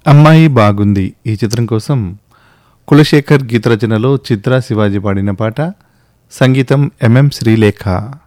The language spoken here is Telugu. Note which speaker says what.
Speaker 1: అమ్మాయి బాగుంది ఈ చిత్రం కోసం కులశేఖర్ గీత రచనలో చిత్ర శివాజీ పాడిన పాట, సంగీతం ఎంఎం శ్రీలేఖ.